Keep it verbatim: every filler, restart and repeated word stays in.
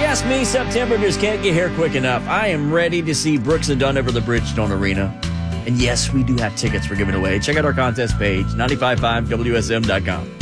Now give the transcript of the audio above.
ask me, September just can't get here quick enough. I am ready to see Brooks and Dunn over the Bridgestone Arena. And yes, we do have tickets we're giving away. Check out our contest page, nine five five W S M dot com.